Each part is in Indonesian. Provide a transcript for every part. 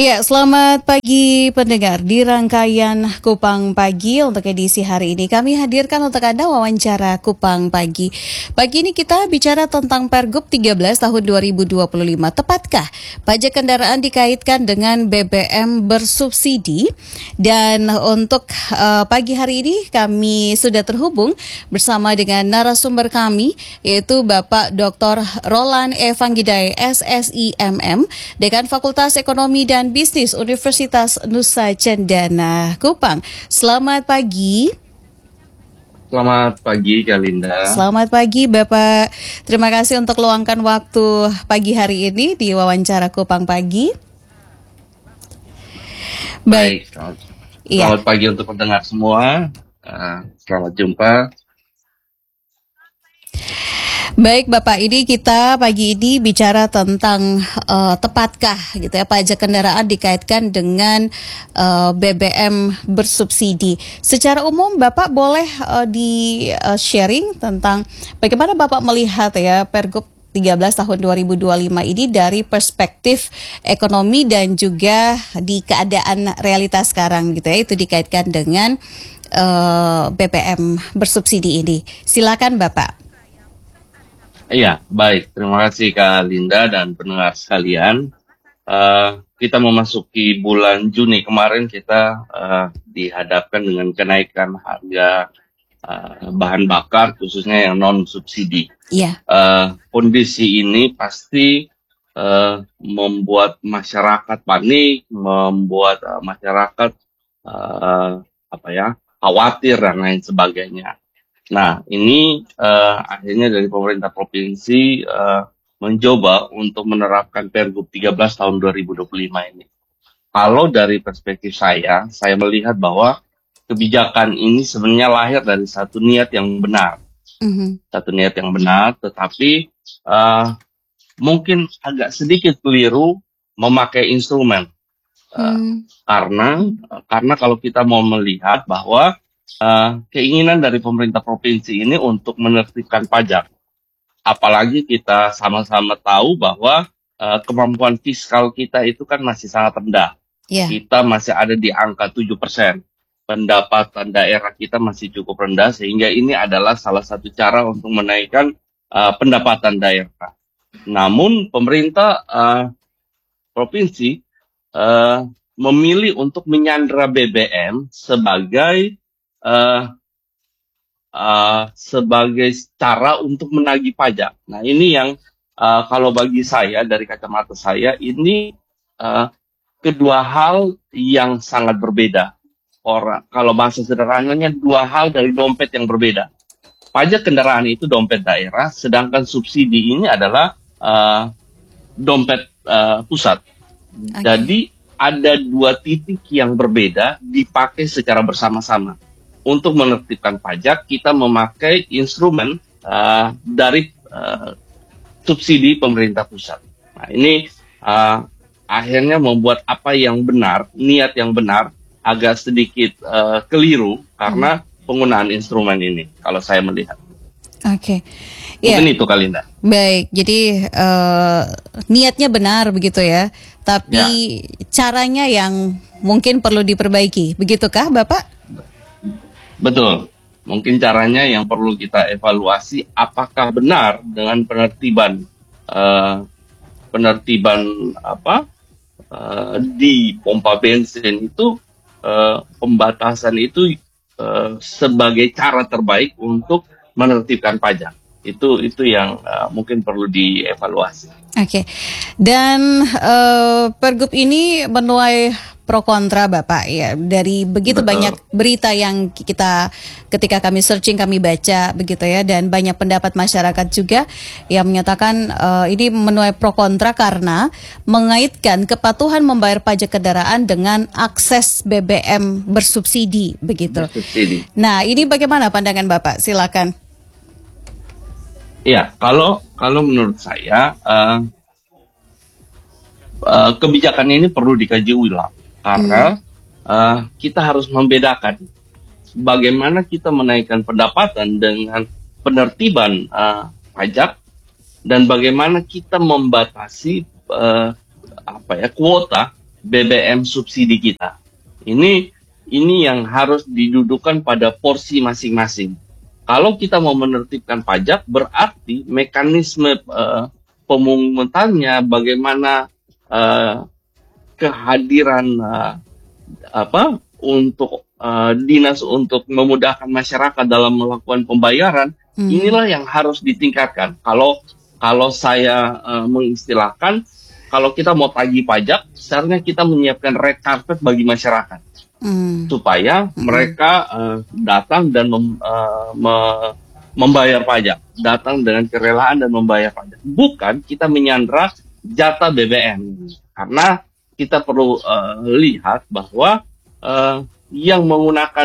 Ya, selamat pagi pendengar. Di rangkaian Kupang Pagi untuk edisi hari ini kami hadirkan untuk Anda wawancara Kupang Pagi. Pagi ini kita bicara tentang Pergub 13 tahun 2025. Tepatkah pajak kendaraan dikaitkan dengan BBM bersubsidi? Dan untuk pagi hari ini kami sudah terhubung bersama dengan narasumber kami, yaitu Bapak Dr. Roland Evanggidai SSIMM, Dekan Fakultas Ekonomi dan Bisnis Universitas Nusa Cendana Kupang. Selamat pagi. Selamat pagi, Kak Linda. Selamat pagi, Bapak. Terima kasih untuk luangkan waktu pagi hari ini di wawancara Kupang Pagi. Baik. Selamat pagi untuk pendengar semua. Selamat jumpa. Baik Bapak, ini kita pagi ini bicara tentang tepatkah gitu ya pajak kendaraan dikaitkan dengan BBM bersubsidi. Secara umum Bapak boleh di-sharing tentang bagaimana Bapak melihat ya Pergub 13 tahun 2025 ini dari perspektif ekonomi dan juga di keadaan realitas sekarang gitu ya, itu dikaitkan dengan BBM bersubsidi ini. Silakan Bapak. Iya, baik. Terima kasih Kak Linda dan pendengar sekalian. Kita memasuki bulan Juni kemarin, kita dihadapkan dengan kenaikan harga bahan bakar, khususnya yang non-subsidi. Iya. Kondisi ini pasti membuat masyarakat panik, membuat masyarakat khawatir dan lain sebagainya. Nah, ini akhirnya dari pemerintah provinsi mencoba untuk menerapkan Pergub 13 tahun 2025 ini. Kalau dari perspektif saya melihat bahwa kebijakan ini sebenarnya lahir dari satu niat yang benar. Satu niat yang benar, tetapi mungkin agak sedikit keliru memakai instrumen. Karena kalau kita mau melihat bahwa keinginan dari pemerintah provinsi ini untuk menertibkan pajak. Apalagi kita sama-sama tahu bahwa kemampuan fiskal kita itu kan masih sangat rendah. Yeah. Kita masih ada di angka 7%. Pendapatan daerah kita masih cukup rendah, sehingga ini adalah salah satu cara untuk menaikkan pendapatan daerah. Namun pemerintah provinsi memilih untuk menyandera BBM sebagai cara untuk menagih pajak. Nah, ini yang kalau bagi saya, dari kacamata saya, ini kedua hal yang sangat berbeda. Kalau bahasa sederhananya, dua hal dari dompet yang berbeda. Pajak kendaraan itu dompet daerah, sedangkan subsidi ini adalah dompet pusat. Okay. Jadi ada dua titik yang berbeda dipakai secara bersama-sama. Untuk menertibkan pajak, kita memakai instrumen dari subsidi pemerintah pusat. Nah, ini akhirnya membuat apa yang benar, niat yang benar, agak sedikit keliru karena penggunaan instrumen ini, kalau saya melihat. Oke. Mungkin itu, Kak Linda. Baik, jadi niatnya benar begitu ya, tapi caranya yang mungkin perlu diperbaiki, begitukah Bapak? Betul, mungkin caranya yang perlu kita evaluasi, apakah benar dengan penertiban di pompa bensin itu, pembatasan itu sebagai cara terbaik untuk menertibkan pajak. Itu yang mungkin perlu dievaluasi. Oke. Dan Pergub ini menuai pro kontra Bapak ya, dari begitu banyak berita yang kita ketika kami searching, kami baca begitu ya, dan banyak pendapat masyarakat juga yang menyatakan ini menuai pro kontra karena mengaitkan kepatuhan membayar pajak kendaraan dengan akses BBM bersubsidi begitu. Nah, ini bagaimana pandangan Bapak? Silakan. Iya, kalau menurut saya kebijakan ini perlu dikaji ulang. Karena kita harus membedakan bagaimana kita menaikkan pendapatan dengan penertiban pajak dan bagaimana kita membatasi kuota BBM subsidi kita. Ini yang harus didudukan pada porsi masing-masing. Kalau kita mau menertibkan pajak, berarti mekanisme pemungutannya, bagaimana kehadiran untuk dinas untuk memudahkan masyarakat dalam melakukan pembayaran, inilah yang harus ditingkatkan. Kalau saya mengistilahkan, kalau kita mau tagih pajak, seharusnya kita menyiapkan red carpet bagi masyarakat supaya mereka datang dan membayar pajak, datang dengan kerelaan dan membayar pajak. Bukan kita menyandra jatah BBM, karena kita perlu lihat bahwa yang menggunakan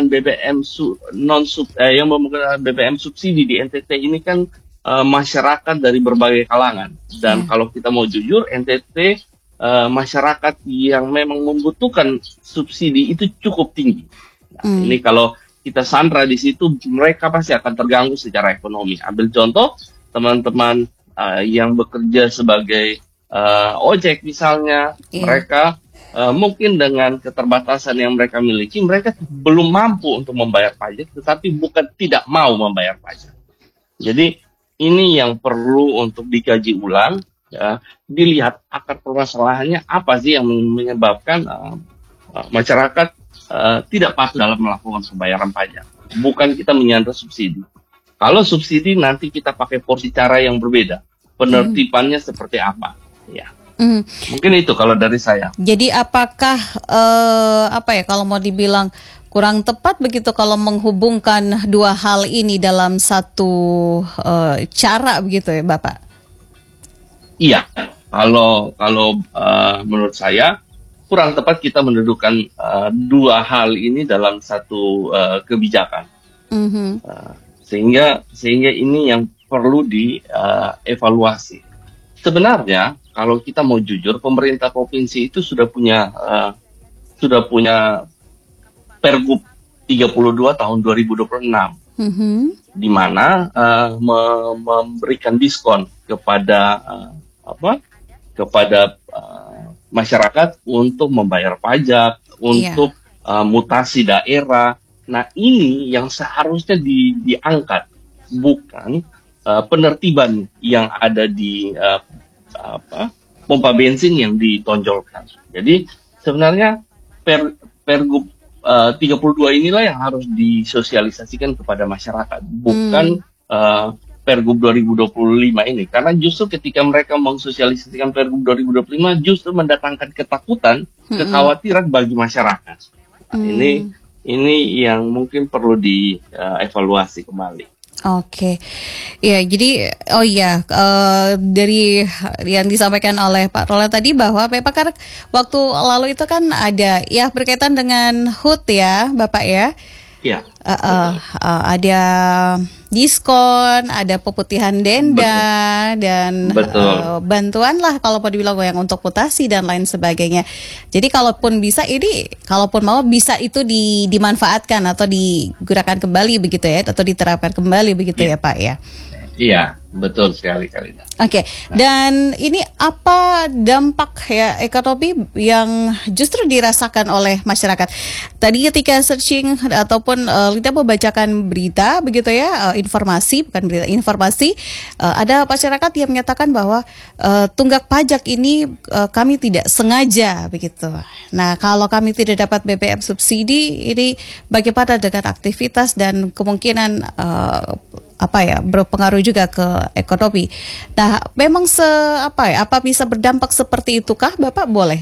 yang menggunakan BBM subsidi di NTT ini kan masyarakat dari berbagai kalangan, dan kalau kita mau jujur, NTT masyarakat yang memang membutuhkan subsidi itu cukup tinggi. Nah, ini kalau kita sandra di situ, mereka pasti akan terganggu secara ekonomi. Ambil contoh teman-teman yang bekerja sebagai ojek misalnya, mereka mungkin dengan keterbatasan yang mereka miliki, mereka belum mampu untuk membayar pajak, tetapi bukan tidak mau membayar pajak. Jadi ini yang perlu untuk dikaji ulang, ya, dilihat akar permasalahannya apa sih yang menyebabkan masyarakat tidak patuh dalam melakukan pembayaran pajak. Bukan kita menyandra subsidi. Kalau subsidi nanti kita pakai porsi cara yang berbeda, penertibannya seperti apa, ya. Mungkin itu kalau dari saya. Jadi apakah kalau mau dibilang kurang tepat begitu kalau menghubungkan dua hal ini dalam satu cara begitu ya, Bapak? Iya, kalau menurut saya kurang tepat kita mendudukan dua hal ini dalam satu kebijakan. Sehingga Ini yang perlu dievaluasi. Sebenarnya kalau kita mau jujur, pemerintah provinsi itu sudah punya Pergub 32 tahun 2026, di mana memberikan diskon kepada masyarakat untuk membayar pajak, untuk mutasi daerah. Nah, ini yang seharusnya diangkat, bukan penertiban yang ada di pompa bensin yang ditonjolkan. Jadi sebenarnya Pergub 32 inilah yang harus disosialisasikan kepada masyarakat, bukan Pergub 2025 ini. Karena justru ketika mereka mensosialisasikan Pergub 2025, justru mendatangkan ketakutan, kekhawatiran bagi masyarakat. Ini yang mungkin perlu dievaluasi kembali. Oke, ya jadi dari yang disampaikan oleh Pak Roland tadi bahwa Pakar waktu lalu itu kan ada ya berkaitan dengan HUT ya, Bapak ya. Iya. Ada diskon, ada peputihan denda, dan bantuan lah kalau mau dibilang yang untuk mutasi dan lain sebagainya. Jadi kalaupun mau bisa itu dimanfaatkan atau digunakan kembali begitu ya, atau diterapkan kembali begitu ya Pak ya. Iya, betul sekali Kalina. Oke. Dan ini apa dampak ya ekonomi yang justru dirasakan oleh masyarakat? Tadi ketika searching ataupun kita membacakan berita begitu ya, informasi, ada masyarakat yang menyatakan bahwa tunggak pajak ini kami tidak sengaja begitu. Nah, kalau kami tidak dapat BBM subsidi, ini bagaimana dengan aktivitas dan kemungkinan berpengaruh juga ke ekonomi. Nah, memang apa bisa berdampak seperti itukah, Bapak? Boleh?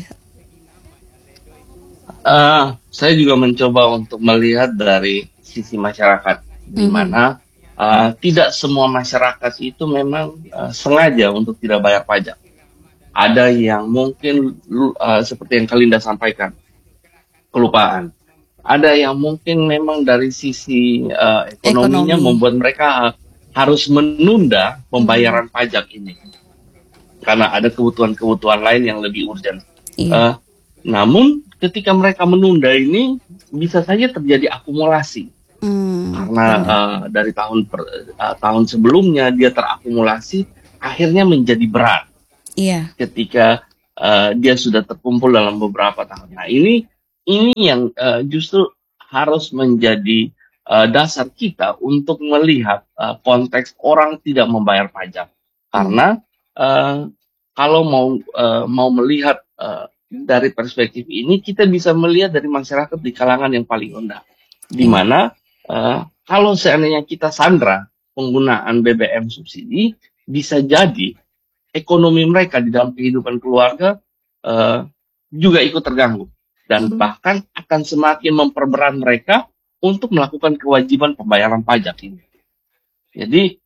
Saya juga mencoba untuk melihat dari sisi masyarakat, di mana tidak semua masyarakat itu memang sengaja untuk tidak bayar pajak. Ada yang mungkin seperti yang Kalinda sampaikan, kelupaan. Ada yang mungkin memang dari sisi ekonominya membuat mereka harus menunda pembayaran pajak ini karena ada kebutuhan-kebutuhan lain yang lebih urgent. Namun ketika mereka menunda ini bisa saja terjadi akumulasi karena dari tahun sebelumnya dia terakumulasi, akhirnya menjadi berat. Ketika dia sudah terkumpul dalam beberapa tahun. Nah, ini yang justru harus menjadi dasar kita untuk melihat konteks orang tidak membayar pajak. Karena kalau mau melihat dari perspektif ini, kita bisa melihat dari masyarakat di kalangan yang paling rendah, di mana kalau seandainya kita sandra penggunaan BBM subsidi, bisa jadi ekonomi mereka di dalam kehidupan keluarga juga ikut terganggu dan bahkan akan semakin memperberat mereka untuk melakukan kewajiban pembayaran pajak ini. Jadi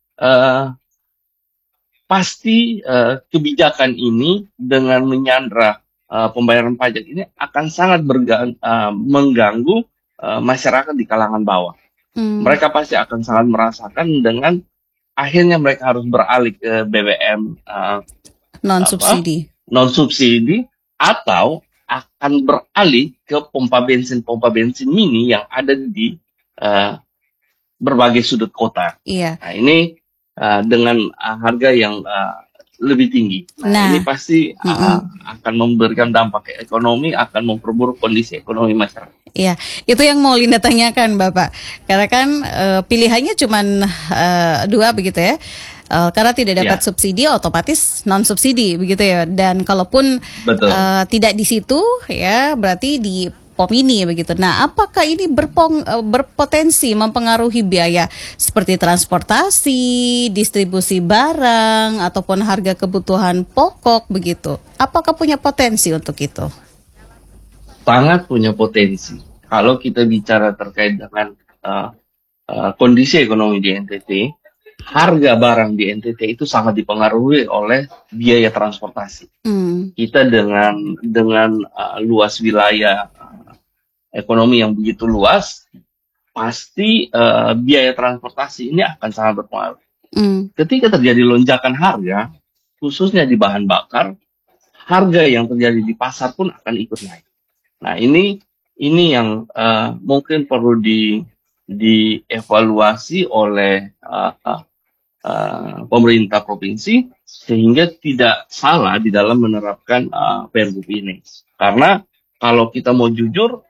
pasti kebijakan ini dengan menyandra pembayaran pajak ini akan sangat mengganggu masyarakat di kalangan bawah. Mereka pasti akan sangat merasakan dengan akhirnya mereka harus beralih ke BBM non subsidi atau akan beralih ke pompa bensin mini yang ada di berbagai sudut kota. Iya. Nah, ini dengan harga yang lebih tinggi. Nah, ini pasti akan memberikan dampak ke ekonomi, akan memperburuk kondisi ekonomi masyarakat. Iya, itu yang mau Linda tanyakan Bapak. Karena kan pilihannya cuma dua begitu ya. Karena tidak dapat subsidi, otomatis non subsidi begitu ya. Dan kalaupun tidak di situ, ya berarti di POM ini begitu. Nah, apakah ini berpotensi mempengaruhi biaya seperti transportasi, distribusi barang, ataupun harga kebutuhan pokok begitu? Apakah punya potensi untuk itu? Sangat punya potensi. Kalau kita bicara terkait dengan kondisi ekonomi di NTT, harga barang di NTT itu sangat dipengaruhi oleh biaya transportasi. Kita dengan luas wilayah ekonomi yang begitu luas, pasti biaya transportasi ini akan sangat berpengaruh. Ketika terjadi lonjakan harga, khususnya di bahan bakar, harga yang terjadi di pasar pun akan ikut naik. Nah, ini yang mungkin perlu dievaluasi oleh pemerintah provinsi sehingga tidak salah di dalam menerapkan Pergub ini. Karena kalau kita mau jujur,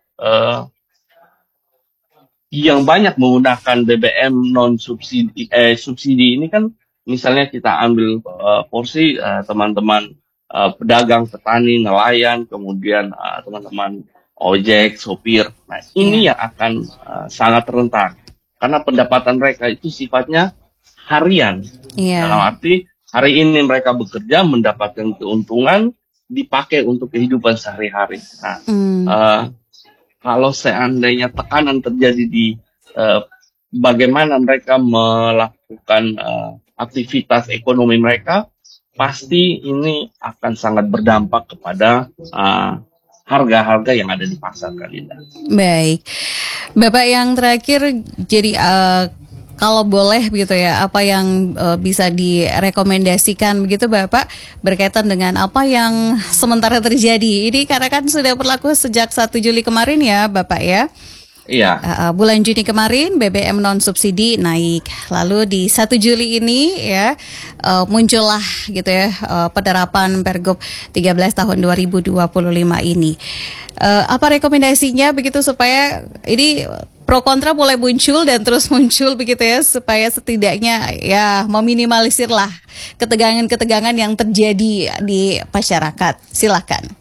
yang banyak menggunakan BBM non subsidi ini kan, misalnya kita ambil porsi teman-teman pedagang, petani, nelayan, kemudian teman-teman ojek, sopir. Nah, ini yang akan sangat rentan karena pendapatan mereka itu sifatnya harian. Dalam arti hari ini mereka bekerja mendapatkan keuntungan dipakai untuk kehidupan sehari-hari. Nah, kalau seandainya tekanan terjadi di bagaimana mereka melakukan aktivitas ekonomi mereka, pasti ini akan sangat berdampak kepada harga-harga yang ada di pasar, Kalinda. Baik, Bapak yang terakhir, jadi kalau boleh begitu ya, apa yang bisa direkomendasikan begitu Bapak berkaitan dengan apa yang sementara terjadi ini, karena kan sudah berlaku sejak 1 Juli kemarin ya Bapak ya. Iya. Bulan Juni kemarin BBM non subsidi naik, lalu di 1 Juli ini ya muncullah gitu ya penerapan Pergub 13 tahun 2025 ini. Apa rekomendasinya begitu supaya ini pro kontra mulai muncul dan terus muncul begitu ya, supaya setidaknya ya meminimalisir lah ketegangan-ketegangan yang terjadi di masyarakat. Silakan.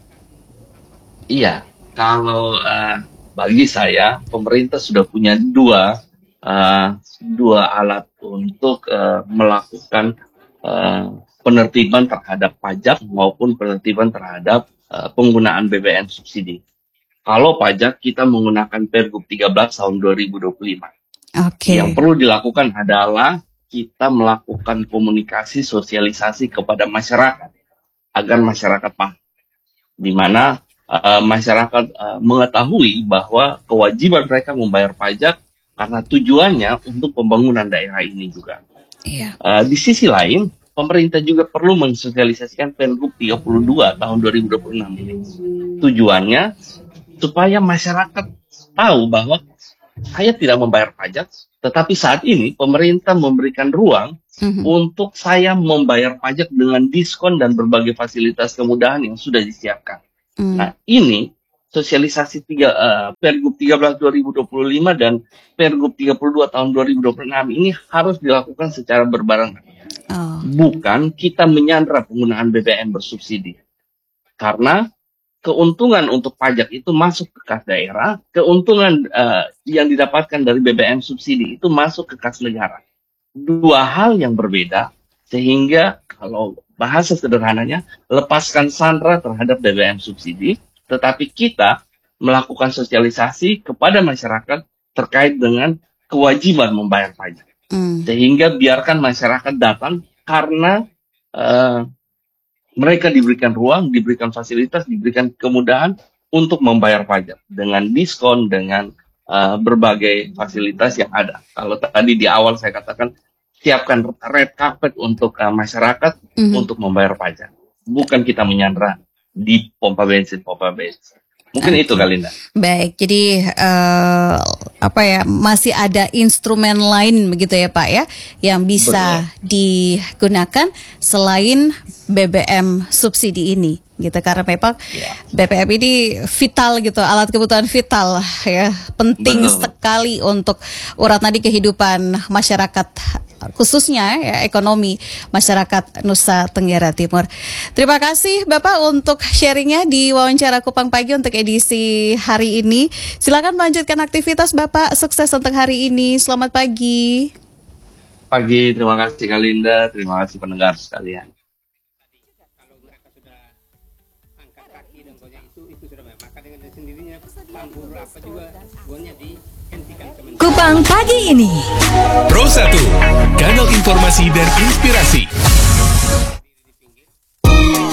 Iya, kalau bagi saya, pemerintah sudah punya dua alat untuk melakukan penertiban terhadap pajak maupun penertiban terhadap penggunaan BBM subsidi. Kalau pajak, kita menggunakan Pergub 13 tahun 2025. Yang perlu dilakukan adalah kita melakukan komunikasi sosialisasi kepada masyarakat agar masyarakat paham, di mana masyarakat mengetahui bahwa kewajiban mereka membayar pajak karena tujuannya untuk pembangunan daerah ini juga. Di sisi lain, pemerintah juga perlu mensosialisasikan Pergub 32 tahun 2026 ini. Tujuannya supaya masyarakat tahu bahwa saya tidak membayar pajak, tetapi saat ini pemerintah memberikan ruang untuk saya membayar pajak dengan diskon dan berbagai fasilitas kemudahan yang sudah disiapkan. Nah, ini sosialisasi Pergub 13 2025 dan Pergub 32 tahun 2026 ini harus dilakukan secara berbarengan. Bukan kita menyandra penggunaan BBM bersubsidi. Karena keuntungan untuk pajak itu masuk ke kas daerah, keuntungan yang didapatkan dari BBM subsidi itu masuk ke kas negara. Dua hal yang berbeda, sehingga kalau bahasa sederhananya, lepaskan sandera terhadap BBM subsidi, tetapi kita melakukan sosialisasi kepada masyarakat terkait dengan kewajiban membayar pajak. Sehingga biarkan masyarakat datang karena mereka diberikan ruang, diberikan fasilitas, diberikan kemudahan untuk membayar pajak dengan diskon, dengan berbagai fasilitas yang ada. Kalau tadi di awal saya katakan, siapkan red carpet untuk masyarakat untuk membayar pajak. Bukan kita menyandra di pompa bensin. Mungkin itu kali, Linda. Baik, jadi masih ada instrumen lain begitu ya Pak ya, yang bisa digunakan selain BBM subsidi ini gitu, karena memang BBM ini vital gitu, alat kebutuhan vital ya, penting sekali untuk urat nadi kehidupan masyarakat, khususnya ya ekonomi masyarakat Nusa Tenggara Timur. Terima kasih Bapak untuk sharingnya di wawancara Kupang Pagi untuk edisi hari ini. Silakan melanjutkan aktivitas Bapak, sukses untuk hari ini. Selamat pagi. Pagi, terima kasih Kak Linda, terima kasih pendengar sekalian. Kupang Pagi ini Pro 1, kanal informasi dan inspirasi.